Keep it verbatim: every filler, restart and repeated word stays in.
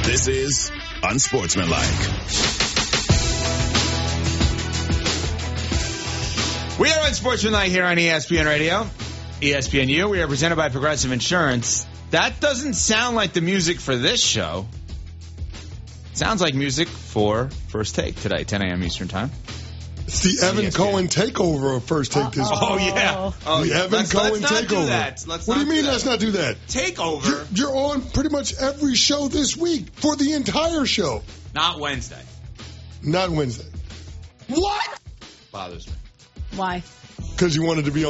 This is Unsportsmanlike. We are Unsportsmanlike here on E S P N Radio, E S P N U. We are presented by Progressive Insurance. That doesn't sound like the music for this show. Sounds like music for First Take today, ten a.m. Eastern Time. It's the Evan Cohen takeover of First Take this week. Oh, yeah. Oh, the yeah. Evan let's, Cohen let's not takeover. Do that. Let's what not do you mean do let's not do that? Takeover. You're, you're on pretty much every show this week for the entire show. Not Wednesday. Not Wednesday. What? Bothers me. Why? Because you wanted to be on.